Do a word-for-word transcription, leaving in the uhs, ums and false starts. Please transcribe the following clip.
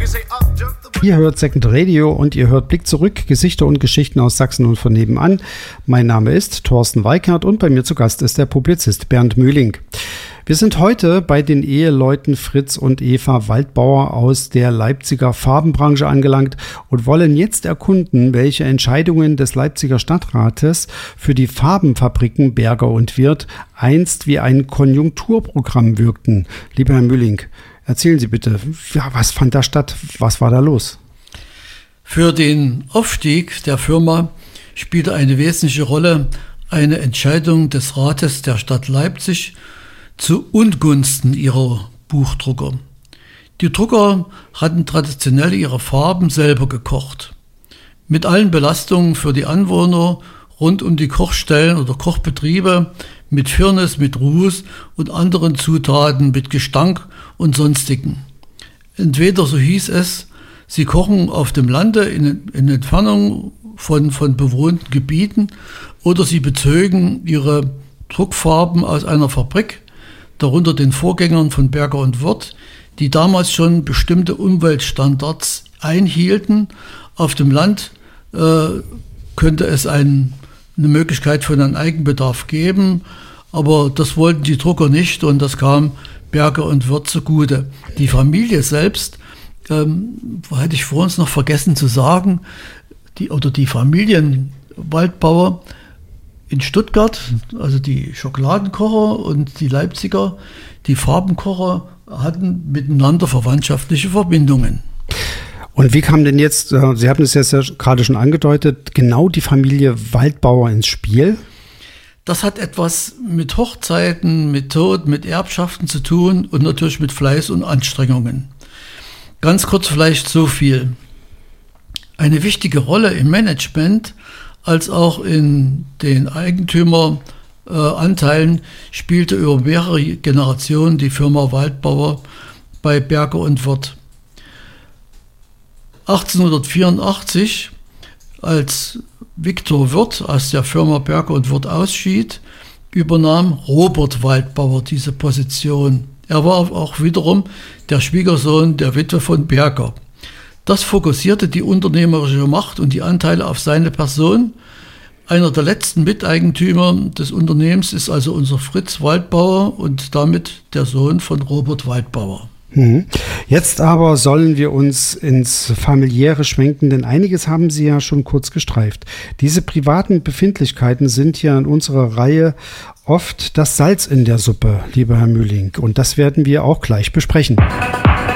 Ihr hört Second Radio und ihr hört Blick zurück, Gesichter und Geschichten aus Sachsen und von nebenan. Mein Name ist Thorsten Weikert und bei mir zu Gast ist der Publizist Bernd Mühling. Wir sind heute bei den Eheleuten Fritz und Eva Waldbauer aus der Leipziger Farbenbranche angelangt und wollen jetzt erkunden, welche Entscheidungen des Leipziger Stadtrates für die Farbenfabriken Berger und Wirth einst wie ein Konjunkturprogramm wirkten. Lieber Herr Mühling, erzählen Sie bitte, ja, was fand da statt? Was war da los? Für den Aufstieg der Firma spielte eine wesentliche Rolle eine Entscheidung des Rates der Stadt Leipzig zu Ungunsten ihrer Buchdrucker. Die Drucker hatten traditionell ihre Farben selber gekocht. Mit allen Belastungen für die Anwohner rund um die Kochstellen oder Kochbetriebe, mit Firnis, mit Ruß und anderen Zutaten, mit Gestank und sonstigen. Entweder, so hieß es, sie kochen auf dem Lande in, in Entfernung von, von bewohnten Gebieten, oder sie bezögen ihre Druckfarben aus einer Fabrik, darunter den Vorgängern von Berger und Wirth, die damals schon bestimmte Umweltstandards einhielten. Auf dem Land äh, könnte es ein, eine Möglichkeit für einen Eigenbedarf geben, aber das wollten die Drucker nicht und das kam Berger und Wirth zugute. Die Familie selbst, ähm, hätte ich vor uns noch vergessen zu sagen, die, oder die Familien Waldbauer in Stuttgart, also die Schokoladenkocher und die Leipziger, die Farbenkocher, hatten miteinander verwandtschaftliche Verbindungen. Und wie kam denn jetzt, Sie haben es jetzt ja gerade schon angedeutet, genau die Familie Waldbauer ins Spiel? Das hat etwas mit Hochzeiten, mit Tod, mit Erbschaften zu tun und natürlich mit Fleiß und Anstrengungen. Ganz kurz vielleicht so viel. Eine wichtige Rolle im Management als auch in den Eigentümeranteilen äh, spielte über mehrere Generationen die Firma Waldbauer bei Berger und Wirth. achtzehnhundertvierundachtzig, als Viktor Wirth aus der Firma Berger und Wirth ausschied, übernahm Robert Waldbauer diese Position. Er war auch wiederum der Schwiegersohn der Witwe von Berger. Das fokussierte die unternehmerische Macht und die Anteile auf seine Person. Einer der letzten Miteigentümer des Unternehmens ist also unser Fritz Waldbauer und damit der Sohn von Robert Waldbauer. Jetzt aber sollen wir uns ins Familiäre schwenken, denn einiges haben Sie ja schon kurz gestreift. Diese privaten Befindlichkeiten sind ja in unserer Reihe oft das Salz in der Suppe, lieber Herr Mühling. Und das werden wir auch gleich besprechen.